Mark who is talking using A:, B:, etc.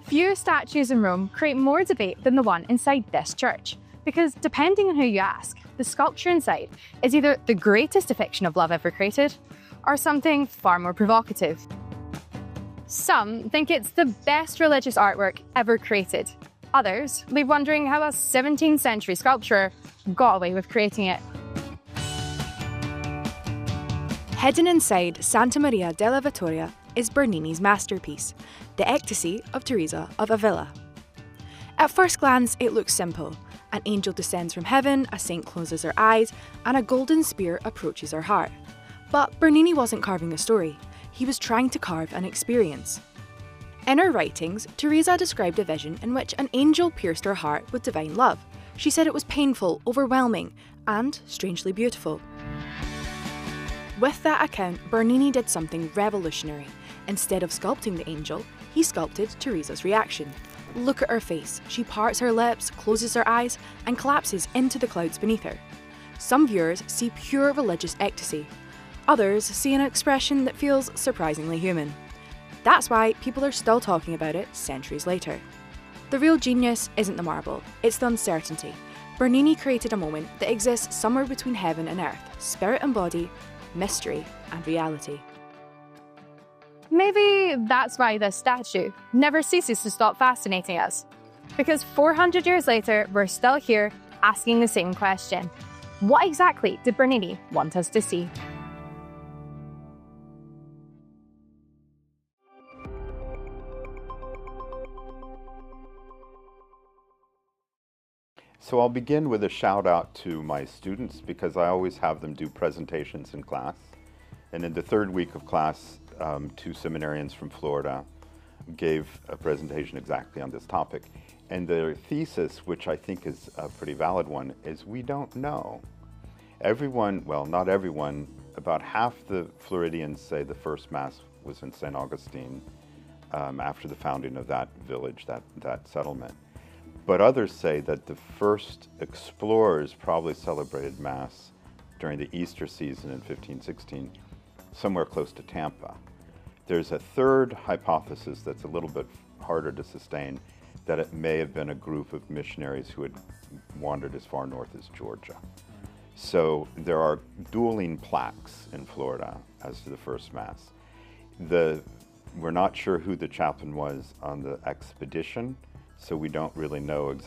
A: Few statues in Rome create more debate than the one inside this church, because depending on who you ask, the sculpture inside is either the greatest depiction of love ever created, or something far more provocative. Some think it's the best religious artwork ever created. Others leave wondering how a 17th century sculptor got away with creating it.
B: Hidden inside Santa Maria della Vittoria is Bernini's masterpiece, the Ecstasy of Teresa of Avila. At first glance, it looks simple. An angel descends from heaven, a saint closes her eyes, and a golden spear approaches her heart. But Bernini wasn't carving a story. He was trying to carve an experience. In her writings, Teresa described a vision in which an angel pierced her heart with divine love. She said it was painful, overwhelming, and strangely beautiful. With that account, Bernini did something revolutionary. Instead of sculpting the angel, he sculpted Teresa's reaction. Look at her face. She parts her lips, closes her eyes, and collapses into the clouds beneath her. Some viewers see pure religious ecstasy. Others see an expression that feels surprisingly human. That's why people are still talking about it centuries later. The real genius isn't the marble, it's the uncertainty. Bernini created a moment that exists somewhere between heaven and earth, spirit and body, mystery and reality.
A: Maybe that's why this statue never ceases to stop fascinating us. Because 400 years later, we're still here asking the same question. What exactly did Bernini want us to see?
C: So I'll begin with a shout out to my students because I always have them do presentations in class. And in the third week of class, two seminarians from Florida gave a presentation exactly on this topic. And their thesis, which I think is a pretty valid one, is we don't know. Everyone, well, not everyone, about half the Floridians say the first Mass was in St. Augustine after the founding of that village, that settlement. But others say that the first explorers probably celebrated Mass during the Easter season in 1516, somewhere close to Tampa. There's a third hypothesis that's a little bit harder to sustain, that it may have been a group of missionaries who had wandered as far north as Georgia. So there are dueling plaques in Florida as to the first Mass. We're not sure who the chaplain was on the expedition, so we don't really know exactly